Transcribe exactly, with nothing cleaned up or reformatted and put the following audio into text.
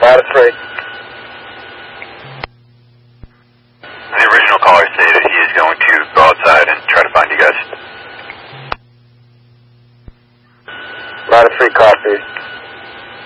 Ladder three. The original caller stated he is going to go outside and try to find you guys. Ladder three, copy.